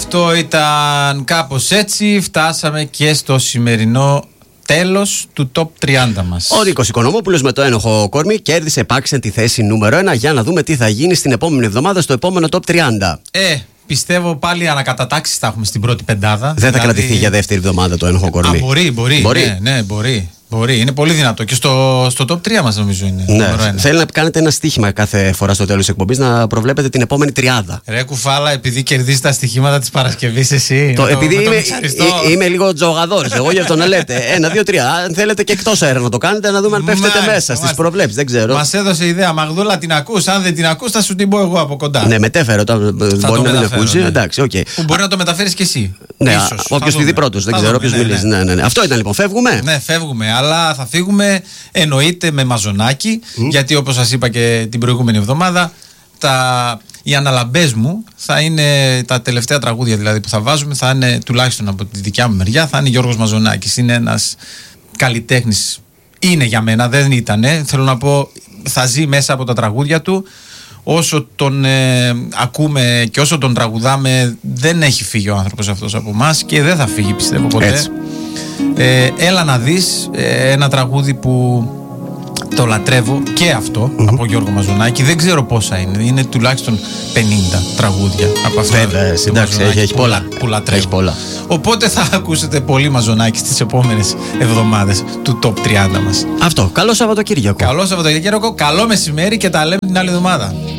Αυτό ήταν κάπως έτσι. Φτάσαμε και στο σημερινό τέλος του top 30 μας. Ο Νίκος Οικονομόπουλος με το ένοχο κόρμι κέρδισε επάξεν τη θέση νούμερο 1. Για να δούμε τι θα γίνει στην επόμενη εβδομάδα στο επόμενο top 30. Πιστεύω πάλι ανακατατάξεις θα έχουμε στην πρώτη πεντάδα. Δεν θα κρατηθεί για δεύτερη εβδομάδα το ένοχο κορμί. Μπορεί. Ναι, μπορεί. Είναι πολύ δυνατό. Και στο top 3 μας νομίζω είναι. Ναι. Θέλει να κάνετε ένα στοίχημα κάθε φορά στο τέλος της εκπομπής να προβλέπετε την επόμενη τριάδα. Ρε κουφάλα, επειδή κερδίζει τα στοιχήματα της Παρασκευής εσύ. Επειδή είμαι λίγο τζογαδόρης. Εγώ γι' αυτό να λέτε 1, 2, 3. Αν θέλετε και εκτός αέρα να το κάνετε, να δούμε αν πέφτετε μέσα στις προβλέψεις. Δεν ξέρω. Μας έδωσε ιδέα. Μαγδούλα, την ακούς. Αν δεν την ακούς, θα σου την πω εγώ από κοντά. Ναι, μετέφερε όταν μπορεί να την ακούσει. Εντάξει, οκ. Που μπορεί να το μεταφέρεις κι εσύ. Ναι, όποιος τη δει πρώτος. Δεν ξέρω ποιος μιλήσει. Αυτό ήταν λοιπόν. Φεύγουμε. Ναι, φεύγουμε. Αλλά θα φύγουμε εννοείται με μαζονάκι, γιατί όπως σας είπα και την προηγούμενη εβδομάδα, οι αναλαμπές μου θα είναι τα τελευταία τραγούδια δηλαδή που θα βάζουμε, θα είναι τουλάχιστον από τη δικιά μου μεριά, θα είναι Γιώργος Μαζονάκης. Είναι ένας καλλιτέχνης, είναι για μένα, δεν ήτανε, θέλω να πω, θα ζει μέσα από τα τραγούδια του. Όσο τον ακούμε και όσο τον τραγουδάμε, δεν έχει φύγει ο άνθρωπος αυτός από εμάς και δεν θα φύγει, πιστεύω, ποτέ. Έτσι. Έλα να δεις, ένα τραγούδι που το λατρεύω και αυτό, από Γιώργο Μαζονάκη. Δεν ξέρω πόσα είναι, είναι τουλάχιστον 50 τραγούδια από αυτά. Βέβαια, εντάξει, έχει πολλά που λατρεύω. Έχει πολλά. Οπότε θα ακούσετε πολύ Μαζονάκη στις επόμενες εβδομάδες του top 30 μας. Αυτό, καλό Σαββατοκύριακο. Καλό Σαββατοκύριακο, καλό μεσημέρι και τα λέμε την άλλη εβδομάδα.